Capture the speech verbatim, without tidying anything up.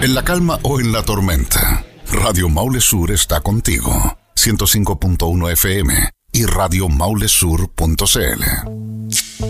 En la calma o en la tormenta, Radio Maule Sur está contigo. ciento cinco punto uno F M y radio maule sur punto c l.